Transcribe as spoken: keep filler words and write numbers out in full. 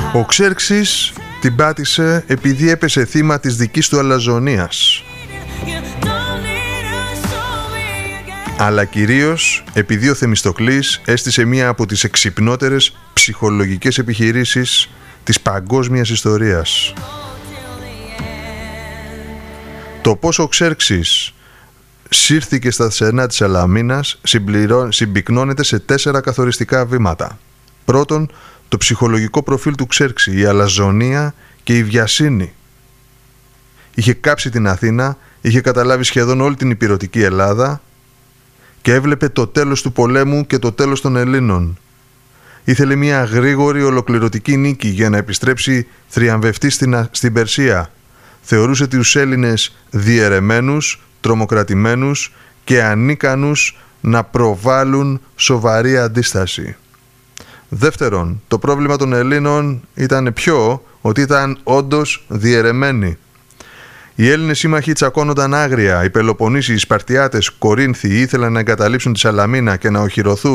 Ο Ξέρξης την πάτησε επειδή έπεσε θύμα της δικής του αλαζονίας, αλλά κυρίως επειδή ο Θεμιστοκλής έστησε μία από τις εξυπνότερες ψυχολογικές επιχειρήσεις της παγκόσμιας ιστορίας. Το πώς ο Ξέρξης σύρθηκε στα στενά της Σαλαμίνας συμπυκνώνεται σε τέσσερα καθοριστικά βήματα. Πρώτον, το ψυχολογικό προφίλ του Ξέρξη, η αλαζονία και η βιασύνη. Είχε κάψει την Αθήνα, είχε καταλάβει σχεδόν όλη την ηπειρωτική Ελλάδα και έβλεπε το τέλος του πολέμου και το τέλος των Ελλήνων. Ήθελε μια γρήγορη ολοκληρωτική νίκη για να επιστρέψει θριαμβευτή στην, στην Περσία. Θεωρούσε τους Έλληνες διαιρεμένους, τρομοκρατημένους και ανίκανους να προβάλλουν σοβαρή αντίσταση. Δεύτερον, το πρόβλημα των Ελλήνων ήταν ποιο, ότι ήταν όντως διαιρεμένοι. Οι Έλληνες σύμμαχοι τσακώνονταν άγρια, οι Πελοποννήσοι, οι Σπαρτιάτες, Κορίνθοι ήθελαν να εγκαταλείψουν τη Σαλαμίνα και να οχυρωθούν